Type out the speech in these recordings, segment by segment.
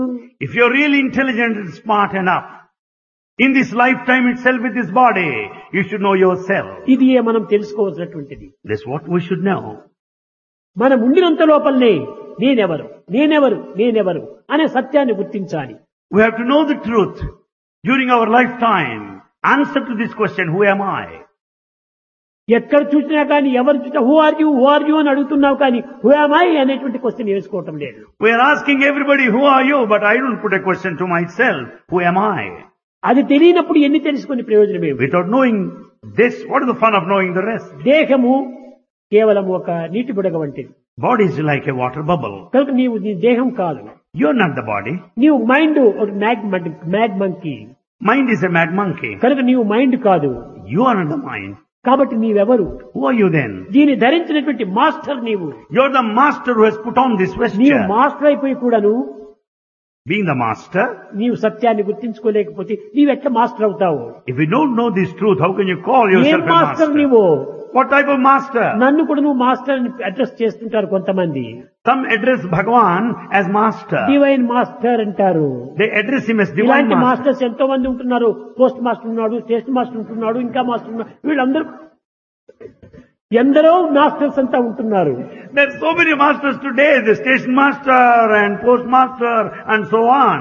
If you're really intelligent and smart enough, in this lifetime itself with this body, you should know yourself. ఇది మనం తెలుసుకోవాల్సినటువంటిది. That's what we should know. మనం ఉండినంత లోపలనే నేనెవరు నేనెవరు నేనెవరు అనే సత్యాన్ని గుర్తించాలి. We have to know the truth during our lifetime. Answer to this question, who am I? ఎక్కడ చూసినా కానీ ఎవరు చూసినా హూ ఆర్ యూ అని అడుగుతున్నావు కానీ హూ యామ్ ఐ అనేటువంటి క్వశ్చన్ వేసుకోవటం లేదు. We are asking everybody, who are you? But I don't put a question to myself, who am I? అది తెలియనప్పుడు ఎన్ని తెలుసుకునే ప్రయోజనం ఏమి? Without knowing this, what is the fun of knowing the rest? దేహము కేవలం ఒక నీటి బుడగ వంటిది. Body is like a water bubble. కనుక నీవు నీ దేహం కాదు. You're not the body. నీవు మైండ్ ఒక mad monkey. Mind is a mad monkey. కనుక నీవు మైండ్ కాదు. You are not the mind. కాబట్టి నీవెవరు? Who are you then? దీన్ని ధరించినటువంటి మాస్టర్ నీవు. You're the master who has put on this నీవు vesture. మాస్టర్ అయిపోయి కూడాను Being the master, నీవు సత్యాన్ని గుర్తించుకోలేకపోతే నీవెట్లా మాస్టర్ అవుతావు? if you don't know this truth, how can you call ఏం yourself a మాస్టర్ master? నీవు? What type of master? నన్ను కూడా నువ్వు మాస్టర్ అని అడ్రస్ చేస్తుంటారు కొంతమంది. Some address Bhagavan as master. Divine master అంటారు. They address him as divine ఇలాంటి master. మాస్టర్స్ ఎంతో మంది ఉంటున్నారు. పోస్ట్ మాస్టర్ ఉన్నాడు, స్టేషన్ మాస్టర్ ఉంటున్నాడు, ఇంకా మాస్టర్ ఉన్నాడు. వీళ్ళందరూ ఎందరో మాస్టర్స్ అంతా ఉంటున్నారు. There are so many masters today, the station master and postmaster and so on.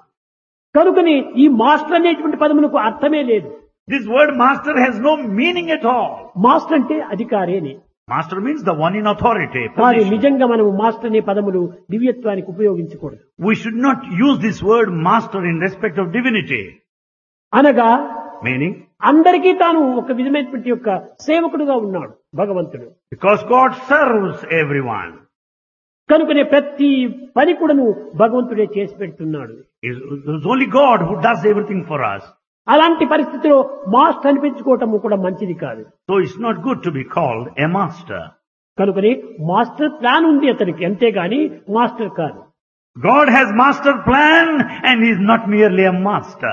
కనుకని ఈ మాస్టర్ అనేటువంటి పదమునకు అర్థమే లేదు. This word master has no meaning at all. Master అంటే అధికారి అని. Master means the one in authority. కానీ Position. నిజంగా మనము మాస్టర్ అనే పదములు దివ్యత్వానికి ఉపయోగించకూడదు. We should not use this word master in respect of divinity. అనగా Meaning, అందరికీ తాను ఒక విధమైనటువంటి యొక్క సేవకుడుగా ఉన్నాడు భగవంతుడు. because God serves everyone. కనుకనే ప్రతి పని కూడాను భగవంతుడే చేసి పెడుతున్నాడు. It's only God who does everything for us. అలాంటి పరిస్థితిలో మాస్టర్ అనిపించుకోవటం కూడా మంచిది కాదు. So it's not good to be called a master. కనుకనే మాస్టర్ ప్లాన్ ఉంది అతనికి, అంతేగాని మాస్టర్ కాదు. God has master plan and he is not merely a master.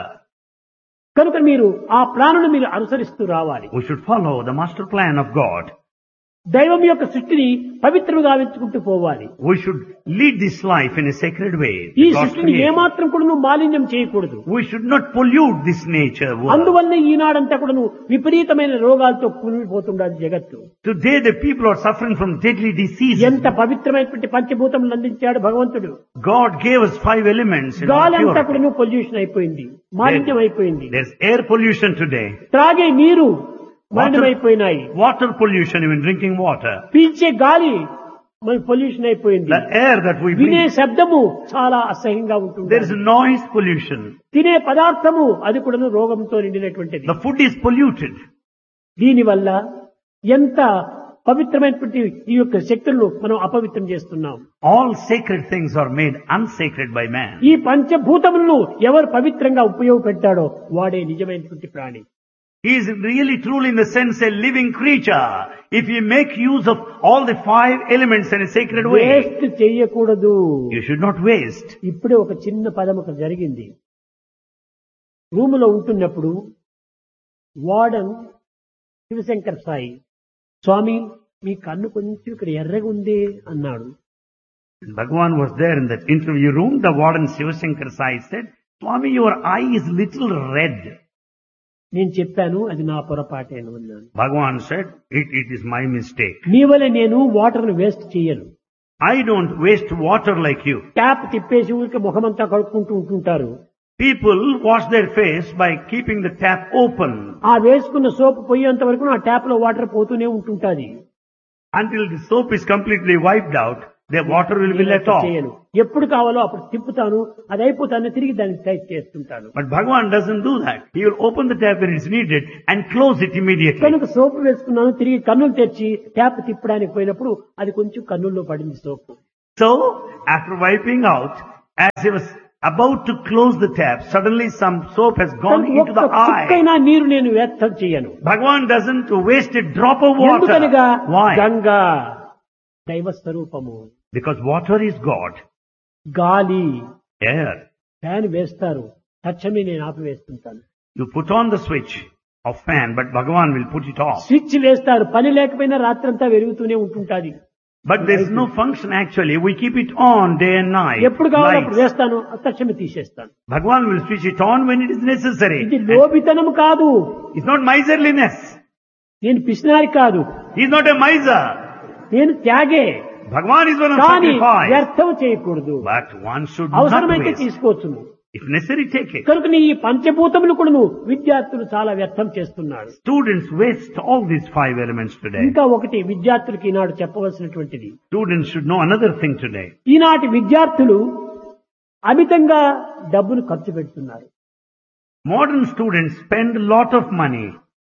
కనుక మీరు ఆ ప్లానును మీరు అనుసరిస్తూ రావాలి. We should follow the master plan of God. దైవం యొక్క సృష్టిని పవిత్రంగా గావించుకుంటూ పోవాలి. We should lead this life in a sacred way. ఈ God's సృష్టిని creation. ఏమాత్రం కూడా మాలిన్యం చేయకూడదు. We should not pollute this nature world. అందువల్ల ఈనాడంతా కూడా విపరీతమైన రోగాలతో కూలిపోతుండాలి జగత్తు. Today the people are suffering from deadly diseases. ఎంత పవిత్రమైనటువంటి పంచభూతములను అందించాడు భగవంతుడు. God gave us 5 elements in our గాలంతా purity. కూడా పొల్యూషన్ అయిపోయింది, మాలిన్యం అయిపోయింది. There's air pollution today. త్రాగే నీరు మలినమైపోయినాయి. Water pollution, even drinking water. పీల్చే గాలి పొల్యూషన్ అయిపోయింది. The air that we వినే breathe. శబ్దము చాలా అసహ్యంగా ఉంటుంది. There is noise pollution. తినే పదార్థము అది కూడా రోగంతో నిండినటువంటిది. The food is polluted. దీనివల్ల ఎంత పవిత్రమైనటువంటి ఈ యొక్క శక్తులను మనం అపవిత్రం చేస్తున్నాం. All sacred things are made unsacred by man. ఈ పంచభూతములను ఎవరు పవిత్రంగా ఉపయోగపెట్టాడో వాడే నిజమైనటువంటి ప్రాణి. He is really truly in the sense a living creature. If you make use of all the 5 elements in a sacred way, waste చేయకూడదు. you should not waste. ఇప్పుడే ఒక చిన్న పదం ఒక జరిగింది. రూములో ఉంటున్నప్పుడు వార్డన్ శివశంకర్ సాయి, స్వామి మీ కన్ను కొంచెం ఇక్కడ ఎర్రగా ఉంది అన్నాడు. Bhagavan was there in that interview room. The warden Shivashankar Sai said, Swami, your eye is little red. నేను చెప్పాను అది నా పొరపాటేను అన్నాను. Bhagavan said, it is my mistake. నీ వల్ల నేను వాటర్ వేస్ట్ చేయను. I don't waste water like you. Tap తిప్పేసి ఊరికి ముఖమంతా కడుక్కుంటూ ఉంటుంటారు. People wash their face by keeping the tap open. ఆ వేసుకున్న సోప్ పోయేంత వరకు ఆ ట్యాప్ లో వాటర్ పోతూనే ఉంటుంటాది. Until the soap is completely wiped out, the water will be let off. చేయను. ఎప్పుడు కావాలో అప్పుడు తిప్పుతాను, అది అయిపోతాను, తిరిగి దాన్ని టైట్ చేస్తుంటాను. But Bhagavan doesn't do that. He will open the tap when it's needed and close it immediately. కనుక సోపు వేసుకున్నాను, తిరిగి కన్నులు తెరిచి ట్యాప్ తిప్పడానికి పోయినప్పుడు అది కొంచెం కన్నుల్లో పడింది సోపు. So, after wiping out, as he was about to close the tap, suddenly some soap has gone into the eye. చుక్కైనా నీరు నేను వ్యర్థం చేయను. Bhagavan doesn't waste a drop of water. ఎందుకనగా Why? గంగా దైవ స్వరూపము. Because water is God. గాలి Air. Fan వేస్తారు, తక్షణమే నేను ఆపివేస్తుంటాను. You put on the switch of fan, but Bhagavan will put it off. Switch వేస్తారు, పని లేకపోయినా రాత్రంతా వెలుగుతూనే ఉంటుంటాది. But there's no function actually. We keep it on day and night. ఎప్పుడు కావాలి అప్పుడు Lights. వేస్తాను, తక్షణమే తీసేస్తాను. Bhagavan will switch it on when it is necessary. ఇది లోభితనం కాదు, It's not miserliness. నేను పిసినారి కాదు, He's not a miser. నేను త్యాగే. Bhagavan is one of కానీ sacrifice. వ్యర్థం చేయకూడదు. But one should not అవసరమైతే waste. తీసుకోవచ్చును. If necessary, take it. కనుక ఈ పంచభూతములు కూడాను విద్యార్థులు చాలా వ్యర్థం చేస్తున్నారు. Students waste all these 5 elements today. ఇంకా ఒకటి విద్యార్థులకి ఈనాడు చెప్పవలసినటువంటిది, Students should know another thing today. ఈనాటి విద్యార్థులు అమితంగా డబ్బును ఖర్చు పెడుతున్నారు. Modern students spend a lot of money.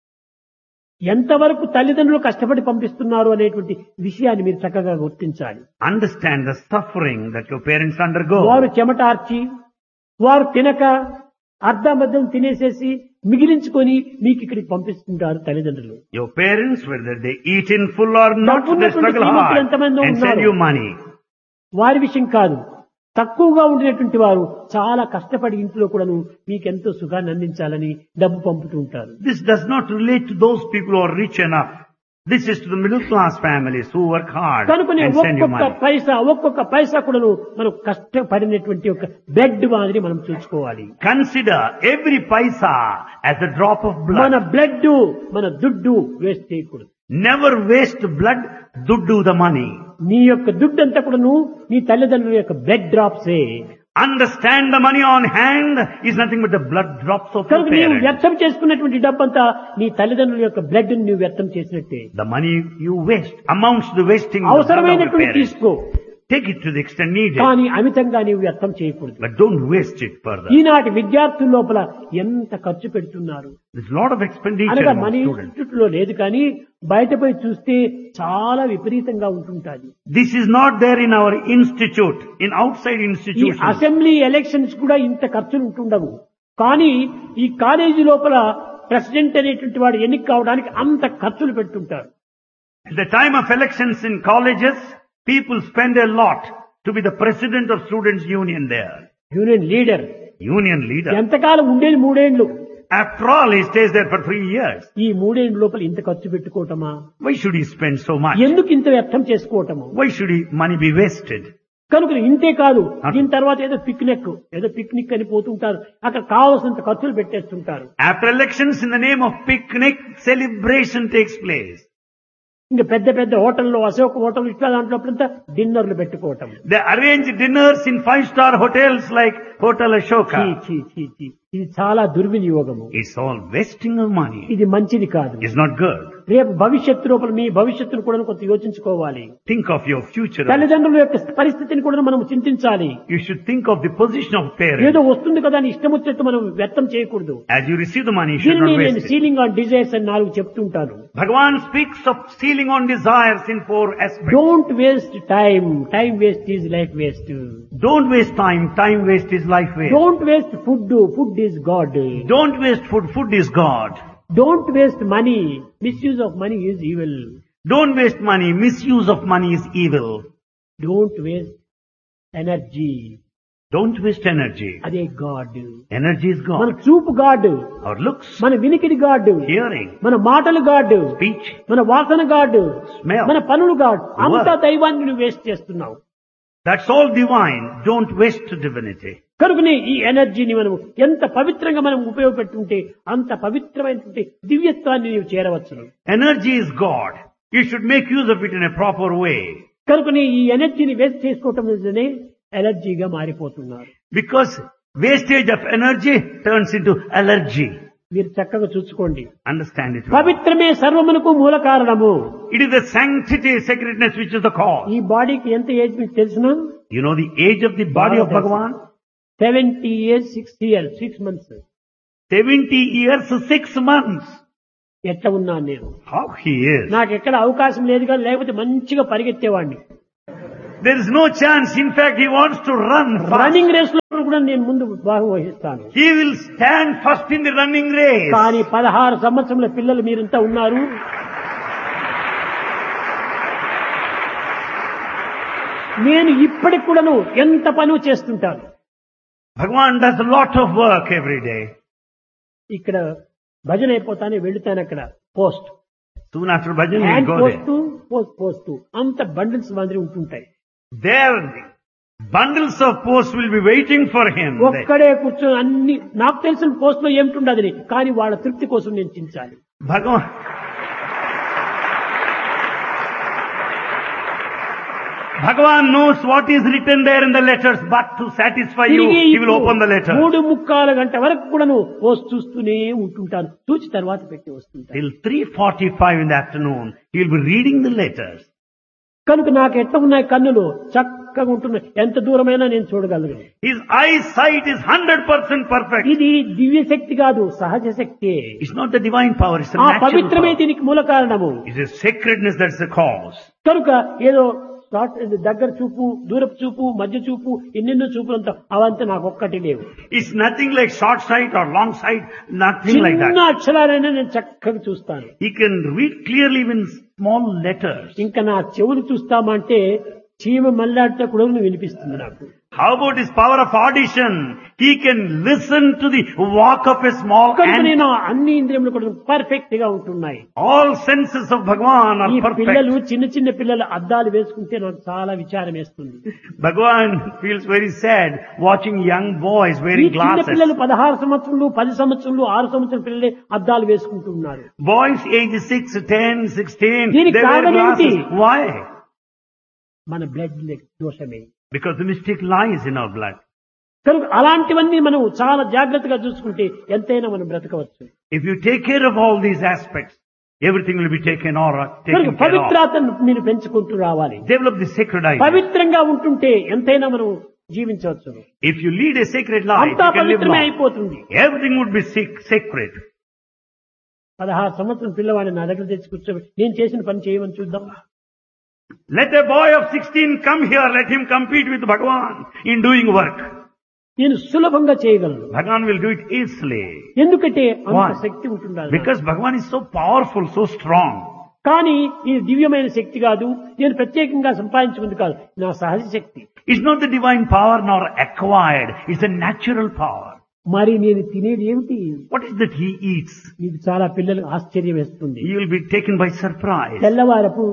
ఎంతవరకు తల్లిదండ్రులు కష్టపడి పంపిస్తున్నారు అనేటువంటి విషయాన్ని మీరు చక్కగా గుర్తించాలి. Understand the suffering that your parents undergo. వారు చెమటార్చి, వారు తినక అర్ధమద్దం తినేసేసి మిగిలించుకొని మీకు ఇక్కడికి పంపిస్తుంటారు తల్లిదండ్రులు. Your parents, whether they eat in full or not, they డబ్బున్నటువంటి struggle శ్రీమంతులు hard ఎంతమందో and send ఉన్నారు. you money. వారి విషయం కాదు, తక్కువగా ఉండినటువంటి వారు చాలా కష్టపడి ఇంట్లో కూడాను మీకెంతో సుఖాన్ని అందించాలని డబ్బు పంపుతూ ఉంటారు. This does not relate to those people who are rich enough. This is to the middle class families who work hard కనుకనే and send you ఒక్కొక్క పైసా కూడాను మనం కష్టపడినటువంటి ఒక బ్లడ్ మాదిరి మనం చూసుకోవాలి. Consider every paisa as a drop of మన blood. Blood, మన దుడ్డు వేస్ట్ చేయకూడదు. Never waste blood, duddu the money. నీ యొక్క దుడ్డు అంతా కూడాను నీ తల్లిదండ్రుల యొక్క blood డ్రాప్సే. Understand the money on hand is nothing but the blood drops of your కనుక నీవు parents. వ్యర్థం చేసుకున్నటువంటి డబ్బంతా నీ తల్లిదండ్రుల యొక్క బ్లడ్ ని నువ్వు వ్యర్థం చేసినట్టే. The money you waste amounts to wasting the blood of your అవసరమైనటువంటి parents. తీసుకో, Take it to the extent needed, కానీ అమితంగా నీవు వ్యర్థం చేయకూడదు. but don't waste it further. ఈనాటి విద్యార్థుల లోపల ఎంత ఖర్చు పెడుతున్నారు There's a lot of expenditure అనగా among మన students. ఇన్స్టిట్యూట్ లో లేదు, కానీ బయటపై చూస్తే చాలా విపరీతంగా ఉంటుంటాది. This is not there in our institute, in outside ఈ institutions. అసెంబ్లీ ఎలక్షన్స్ కూడా ఇంత ఖర్చులు ఉంటుండవు, కానీ ఈ కాలేజీ లోపల ప్రెసిడెంట్ అనేటువంటి వాడు ఎన్నిక కావడానికి అంత ఖర్చులు పెడుతుంటారు. At the time of elections in colleges, people spend a lot to be the president of students' union there. Union leader Union leader. ఎంతకాలం ఉండేది 3 ఏళ్లు. After all, he stays there for 3 years. ఈ 3 ఏళ్ల లోపల ఇంత ఖర్చు పెట్టుకోవటమా? Why should he spend so much? ఎందుకు ఇంత వ్యర్థం చేసుకోవటము? Why should money be wasted? కనుక ఇంతే కాదు, దీని తర్వాత ఏదో పిక్నిక్ అని పోతుంటారు, అక్కడ కావాల్సినంత ఖర్చులు పెట్టేస్తుంటారు. After elections, in the name of picnic, celebration takes place. ఇంకా పెద్ద పెద్ద హోటల్లో, అశోక్ హోటల్ ఇట్లా దాంట్లో డిన్నర్లు పెట్టుకోవటం. They arrange dinners in 5-star hotels like Hotel చీ, Ashoka. చీ, చీ, చీ. ఇది చాలా దుర్వినియోగము. It's all wasting of money. ఇది మంచిది కాదు. It's not good. రేపు భవిష్యత్తు లోపల మీ భవిష్యత్తును కూడా కొంత యోచించుకోవాలి. Think of your future. తల్లిదండ్రుల యొక్క పరిస్థితిని కూడా మనం చింతించాలి. You should think of the position of ఏదో parents. వస్తుంది కదా అని ఇష్టం వచ్చినట్టు మనం వ్యర్థం చేయకూడదు. As you receive the money, you should దీన్ని not నేను waste it. Ceiling on desires అని 4 చెప్తుంటాను. Bhagavan speaks of sealing on desires in 4 aspects. Don't waste time, time waste is life waste. Don't waste time. Time waste is life waste. Don't waste food, food is God. Don't waste food. Food is God. Don't waste money, misuse of money is evil. Don't waste money. Misuse of money is evil. Don't waste energy, Don't waste energy. అదే God. Energy is మన God. చూపు God, Our looks, మన వినికిడి God, hearing, మన మాటలు God, speech, మన వాసన God, smell. మన పనులు గాడ్. అంతా Work. దైవాన్ని నువ్వు వేస్ట్ చేస్తున్నావు. That's all divine. Don't waste divinity. కనుకనే ఈ ఎనర్జీని మనం ఎంత పవిత్రంగా మనం ఉపయోగపెట్టుంటే అంత పవిత్రమైనటువంటి దివ్యత్వాన్ని నీవు చేరవచ్చును. Energy is God. You should make use of it in a proper way. కనుకనే ఈ ఎనర్జీని వేస్ట్ చేసుకోవటం వల్లనే ఎలర్జీగా మారిపోతున్నారు. Because wastage of energy turns into allergy. మీరు చక్కగా చూసుకోండి. Understand it. పవిత్రమే సర్వమునకు మూల కారణము. It is the sanctity, sacredness which is the cause. ఈ బాడీకి ఎంత ఏజ్ మీకు తెలుసునా? You know the age of the body of Bhagavan? 70 years 6 months. 70 years, 6 months. ఎట్లా ఉన్నాను నేను? How he is. నాకు ఎక్కడ అవకాశం లేదు కానీ, లేకపోతే మంచిగా పరిగెత్తేవాడిని. There is no chance. In fact, he wants to run fast. Running race లో కూడా నేను ముందు భాగం వహిస్తాను. He will stand first in the running race. కానీ 16 సంవత్సరముల పిల్లలు మీరంతా ఉన్నారు. నేను ఇప్పటికి కూడాను ఎంత పని చేస్తుంటాను. Bhagavan does a lot of work every day. ఇక్కడ భజన అయిపోతానే వెళుతాను. అక్కడ post Soon after bhajan, he hand will go there. Post, post అంత బండిల్స్ మాదిరి ఉంటుంటాయి. There, bundles of posts will be waiting for him. ఒక్కడే కూర్చొని అన్ని నాకు తెలిసిన పోస్ట్ లో ఏమిటుండదని కానీ వాళ్ళ తృప్తి కోసం నేను చించాలి. Bhagavan knows what is written there in the letters, but to satisfy you, he will open the letter. 3:45 గంట వరకు కూడా పోస్ట్ చూస్తూనే ఉంటుంటాను. చూచి తర్వాత పెట్టి వస్తుంటాను. Till 3:45 in the afternoon, he will be reading the letters. కనుక నాకు ఎట్లా ఉన్నాయి కన్నులు చక్కగా ఉంటున్నాయి. ఎంత దూరమైనా నేను చూడగలను. His eyesight is 100% perfect. ఇది దివ్య శక్తి కాదు, సహజ శక్తి. It's not the divine power, it's the ఆ natural పవిత్రమే power. దీనికి మూల కారణము. It is sacredness that's the cause. కనుక ఏదో దగ్గర చూపు, దూరపు చూపు, మధ్య చూపు, ఎన్నెన్నో చూపులంతా అవంతా నాకు ఒక్కటి లేవు. It's nothing like short sight or long sight, nothing like చిన్న that. అక్షరాలైనా నేను చక్కగా చూస్తాను. He can read clearly even small letters. ఇంకా నా చెవులు చూస్తామంటే చీమ మల్లాడితే కూడా వినిపిస్తుంది నాకు. How about his power of audition? He can listen to the walk of a small కనుక ant. నేను అన్ని ఇంద్రియములు కూడా పర్ఫెక్ట్ గా ఉంటున్నాయి. All senses of Bhagavan ఈ are పిల్లలు perfect. చిన్న చిన్న పిల్లలు అద్దాలు వేసుకుంటే నాకు చాలా విచారం వేస్తుంది. Bhagavan feels very sad watching young boys ఈ wearing చిన్న glasses. పిల్లలు 16 సంవత్సరాలు 10 సంవత్సరాలు 6 సంవత్సరాల పిల్లలే అద్దాలు వేసుకుంటున్నారు. Boys aged 6, 10, 16, they దీనికి wear కారణం ఏమిటి? glasses. Why? మన blood దోషమే. Because the mystic lies in our blood. కనుక అలాంటివన్నీ మనం చాలా జాగ్రత్తగా చూసుకుంటే ఎంతైనా మనం బ్రతకవచ్చు. If you take care of all these aspects, everything will be taken కనుక care of. పవిత్రతను మీరు పెంచుకుంటూ రావాలి. Develop the sacred idea. పవిత్రంగా ఉంటుంటే ఎంతైనా మనం జీవించవచ్చు. If you lead a sacred life, అంతా you can live పవిత్రమే long. అయిపోతుంది. Everything would be sacred. 16 సంవత్సరం పిల్లవాడిని నా దగ్గర తెచ్చి కూర్చోబెట్టి నేను చేసిన పని చేయమని చూద్దాం. Let a boy of 16 come here, let him compete with Bhagavan in doing work. నేను సులభంగా చేయగలను. Bhagavan will do it easily. ఎందుకంటే అంత Why? శక్తి ఉంటుండాలి. Because Bhagavan is so powerful, so strong. కానీ ఇది దివ్యమైన శక్తి కాదు, నేను ప్రత్యేకంగా సంపాదించుకుంది కాదు, నా సహజ శక్తి. It's not the divine power nor acquired, it's a natural power. మరి నేను తినేది ఏమిటి? What is that he eats? ఇది చాలా పిల్లలకు ఆశ్చర్యం వేస్తుంది. He will be taken by surprise. తెల్లవారపు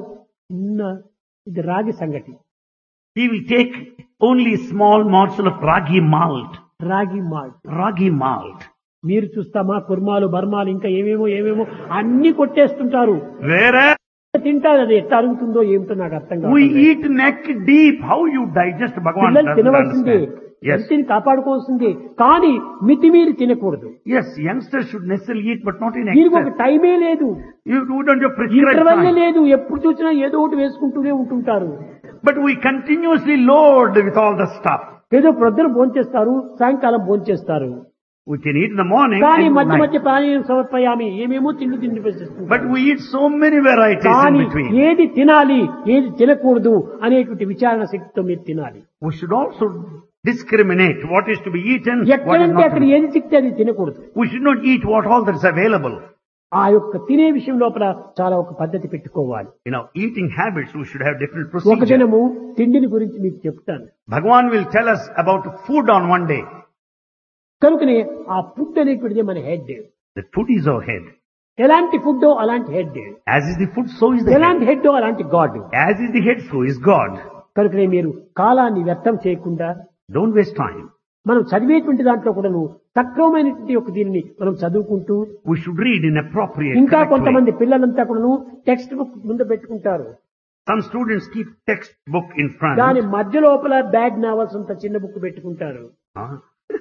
ఇది రాగి సంగటి. He will take only small morsel of ragi malt. రాగి మాల్ట్. Ragi malt. మీరు చూస్తామా కుర్మాలు బర్మాలు ఇంకా ఏమేమో అన్ని కొట్టేస్తుంటారు. Whereas తింటారు, అది ఎట్లా అరుగుతుందో ఏమిటో నాకు అర్థం కాదు. we eat neck deep. How you digest Bhagavan పిల్లలు doesn't తినవలసిందే, understand. Yes. శక్తిని కాపాడుకోవాల్సిందే, కానీ మితిమీరి తినకూడదు. Yes, youngsters should necessarily eat, but not in దీనికి ఒక excess. టైమే లేదు, You don't have prescribed interval time. లేదు, ఎప్పుడు చూసినా ఏదో ఒకటి వేసుకుంటూనే ఉంటుంటారు. But we continuously load with all the stuff. ఏదో ప్రొద్దున భోంచేస్తారు, సాయంకాలం భోంచేస్తారు, We can eat in the morning కానీ and మధ్య night. మధ్య ప్రాణాయామం సమర్పయామి ఏమేమో తిండి వేసేస్తారు. But we eat so many varieties in కానీ between. ఏది తినాలి ఏది తినకూడదు అనేటువంటి విచారణ శక్తితో మీరు తినాలి. We should also discriminate what is to be eaten, what is ఎక్కడంటే not to అక్కడ be. ఏది చిక్తే అది తినకూడదు. We should not eat what all that is available. ఆ యొక్క తినే విషయం లోపల చాలా ఒక పద్ధతి పెట్టుకోవాలి. In our eating habits, we should have different ఒక procedures. దినము తిండిని గురించి మీకు చెప్తాను. Bhagavan will tell us about food on one day. కనుకనే ఆ ఫుడ్ అనేటువంటిది మన head. The food is our head. ఎలాంటి ఫుడ్ అలాంటి head, As is the food, so is the ఎలాంటి head. హెడ్ అలాంటి God. As is the head, so is God. కనుకనే మీరు కాలాన్ని వ్యర్థం చేయకుండా Don't waste time. మనం చదివేటువంటి దాంట్లో కూడాను సక్రమమైనటువంటి ఒక దీనిని మనం చదువుకుంటూ, We should read in appropriate, ఇంకా correct way. కొంతమంది పిల్లలంతా కూడాను టెక్స్ట్ బుక్ ముందు పెట్టుకుంటారు. Some students keep textbook in front. దాని మధ్య లోపల బ్యాడ్ నావల్స్ అంత చిన్న బుక్ పెట్టుకుంటారు. Huh?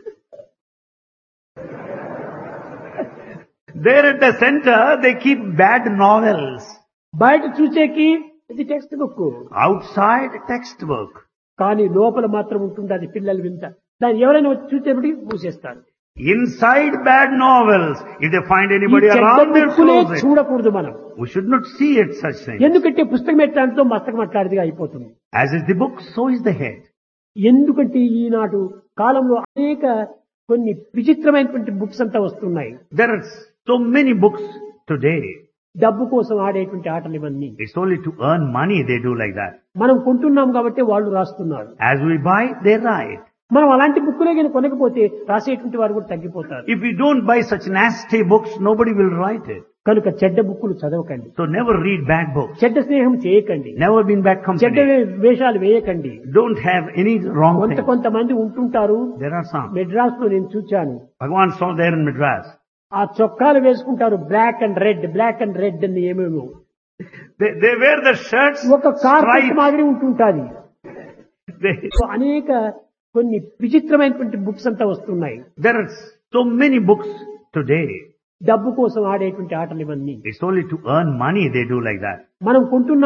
There at the center, they keep bad novels. బయట చూసేకి ఇది టెక్స్ట్ బుక్, Outside, textbook. కానీ లోపల మాత్రం ఉంటుంది అది పిల్లలు వింత. దాన్ని ఎవరైనా వచ్చి చూసేప్పటికి మూసేస్తారు. Inside bad novels, if they find ఈ anybody చెడ్డ around, they'll బుక్కులే close it. చూడకూడదు మనం. We should not see it such things. ఎందుకంటే పుస్తకం ఎట్లాంటితో మస్తకం అట్లాంటిదిగా అయిపోతుంది. As is the book, so is the head. ఎందుకంటే ఈనాడు కాలంలో అనేక కొన్ని విచిత్రమైనటువంటి బుక్స్ అంతా వస్తున్నాయి. There are so many books today. డబ్బు కోసం ఆడేటువంటి ఆటలు ఇవన్నీ. It's only to earn money they do like that. మనం కొంటున్నాం కాబట్టి వాళ్ళు రాస్తున్నారు. As we buy, they write. మనం అలాంటి బుక్కులే కానీ కొనకపోతే రాసేటువంటి వారు కూడా తగ్గిపోతారు. If we don't buy such nasty books, nobody will write it. కనుక చెడ్డ బుక్కులు చదవకండి, So never read bad books. చెడ్డ స్నేహం చేయకండి, Never be in bad చెడ్డ company. వేషాలు వేయకండి. Don't have any wrong thing. కొంతమంది ఉంటుంటారు, There are some. మెడ్రాస్ లో నేను చూచాను, Bhagavan saw there in Madras. ఆ చొక్కాలు వేసుకుంటారు బ్లాక్ అండ్ రెడ్ అని ఏమేమో, They wear the shirts, ఒక కార్పెట్ stripes. మాదిరి ఉంటుంటాది. They, అనేక కొన్ని విచిత్రమైనటువంటి బుక్స్ అంతా వస్తున్నాయి. there are so many books today. డబ్బు కోసం ఆడేటువంటి ఆటలు ఇవన్నీ. It's only to earn money they do like that. మనం కొంటున్న